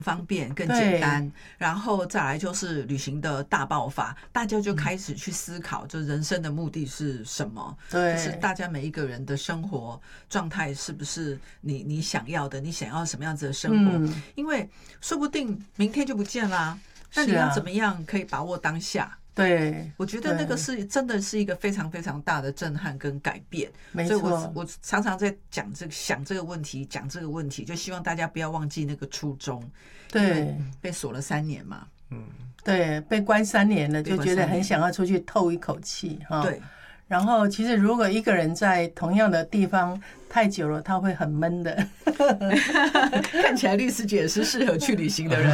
方便更简单，然后再来就是旅行的大爆发，大家就开始去思考，就人生的目的是什么？ 对， 就是大家每一个人的生活状态是不是你想要的？你想要什么样子的生活？因为说不定明天就不见啦，那你要怎么样可以把握当下？ 对， 我觉得那个是真的是一个非常非常大的震撼跟改变，所以我常常在想这个问题，讲这个问题，就希望大家不要忘记那个初衷。 对， 被锁了3年嘛， 对，被关3年了，就觉得很想要出去透一口气哈。 对。 然后，其实如果一个人在同样的地方太久了，他会很闷的。 看起来律师姐也是适合去旅行的人。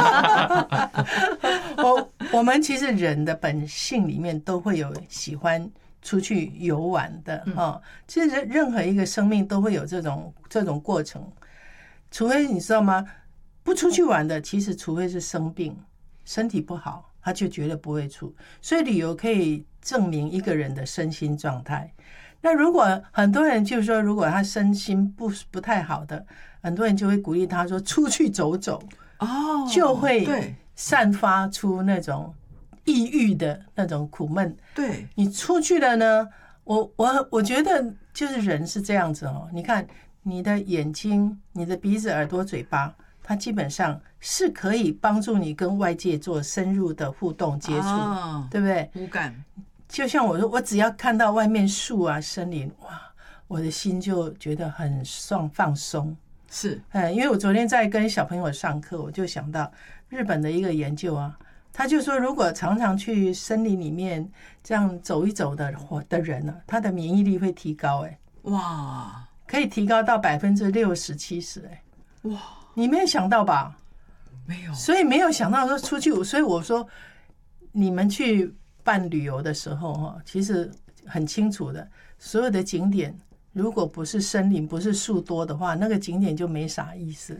我们其实人的本性里面都会有喜欢出去游玩的哈。其实任何一个生命都会有这种过程，除非你知道吗？不出去玩的，其实除非是生病、身体不好，他就绝对不会出。所以旅游可以证明一个人的身心状态。那如果很多人就是说，如果他身心不太好的，很多人就会鼓励他说出去走走，就会散发出那种抑郁的那种苦闷。 对， 你出去了呢，我觉得就是人是这样子哦。你看你的眼睛、你的鼻子、耳朵、嘴巴，它基本上是可以帮助你跟外界做深入的互动接触，对不对？ 无感。 就像我说，我只要看到外面树啊、森林，哇，我的心就觉得很放松。 是， 因为我昨天在跟小朋友上课，我就想到日本的一个研究啊，他就说，如果常常去森林里面这样走一走的人呢，他的免疫力会提高， 哇， 可以提高到60%、70%， 哇， 你没有想到吧？ 没有， 所以没有想到说出去，所以我说你们去办旅游的时候哈，其实很清楚的，所有的景点如果不是森林、不是树多的话，那个景点就没啥意思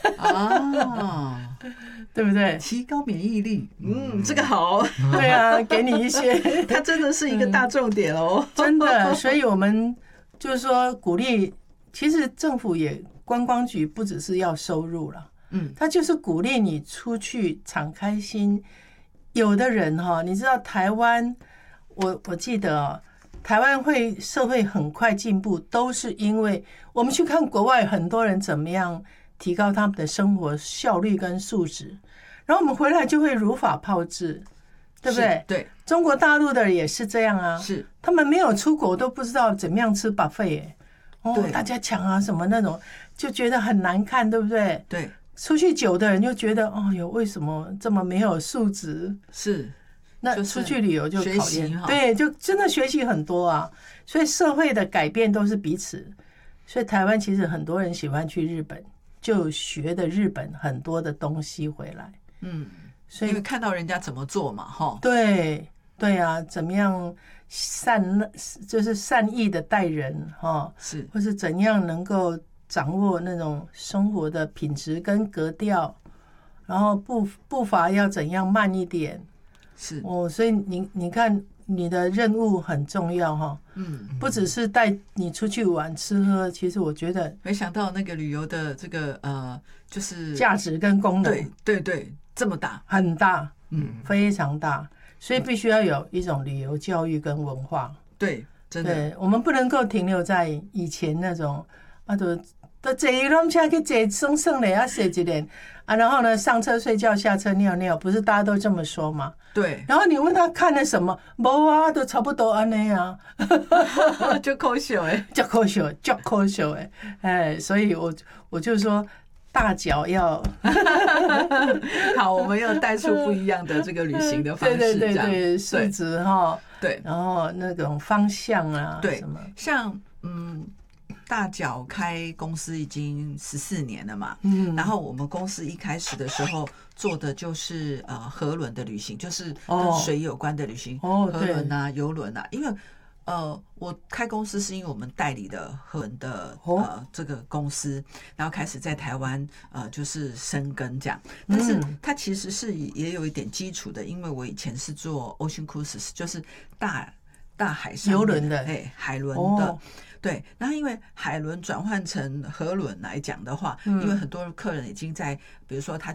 对不对？ 提高免疫力，这个好。 对啊，给你一些， 它真的是一个大重点哦， 真的。所以我们就是说鼓励，其实政府也观光局不只是要收入了，他就是鼓励你出去敞开心。有的人哈，你知道台湾，我记得台湾社会很快进步，都是因为我们去看国外很多人怎么样提高他们的生活效率跟素质，然后我们回来就会如法炮制，对不对？ 对， 中国大陆的人也是这样啊， 是他们没有出国都不知道怎么样吃 buffet，大家抢啊什么那种，就觉得很难看，对不对？ 对。 出去久的人就觉得，为什么这么没有素质？ 是， 那出去旅游就考验， 对， 就真的学习很多啊。所以社会的改变都是彼此。所以台湾其实很多人喜欢去日本，就学的日本很多的东西回来。所以因为看到人家怎么做嘛，哈。 对对啊，怎么样就是善意的待人哈， 是， 或是怎样能够掌握那种生活的品质跟格调，然后步伐要怎样慢一点， 是所以你看你的任务很重要哈，不只是带你出去玩吃喝，其实我觉得没想到那个旅游的这个就是价值跟功能， 对，这么大， 很大，非常大，所以必须要有一种旅游教育跟文化， 对，真的， 对，我们不能够停留在以前那种都坐游览车去坐省省的啊，坐一点啊，然后呢上车睡觉，下车尿尿，不是大家都这么说吗？ 对。 然后你问他看了什么，没啊，都差不多安尼啊， 就可笑哎， 就可笑哎，所以我就说大脚要好，我们要带出不一样的这个旅行的方式， 对，素质哈， 对， 然后那种方向啊， 对， 什么像大脚开公司已经14年了嘛，然后我们公司一开始的时候做的就是河轮的旅行，就是跟水有关的旅行，河轮啊、游轮啊，因为我开公司是因为我们代理的河轮的这个公司，然后开始在台湾就是生根这样，但是它其实是也有一点基础的，因为我以前是做 Ocean Cruises， 就是大海上游轮的， 海轮的。对，然后因为海轮转换成河轮来讲的话，因为很多客人已经在，比如说他